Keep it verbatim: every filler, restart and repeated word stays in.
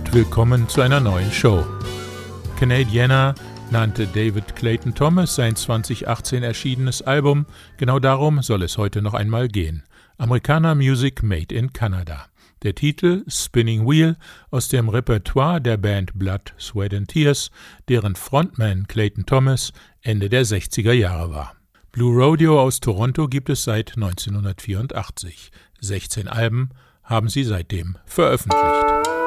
und willkommen zu einer neuen Show. Canadiana nannte David Clayton Thomas sein zwanzig achtzehn erschienenes Album. Genau darum soll es heute noch einmal gehen. Americana Music Made in Canada. Der Titel Spinning Wheel aus dem Repertoire der Band Blood, Sweat and Tears, deren Frontman Clayton Thomas Ende der sechziger Jahre war. Blue Rodeo aus Toronto gibt es seit neunzehnhundertvierundachtzig. sechzehn Alben haben sie seitdem veröffentlicht.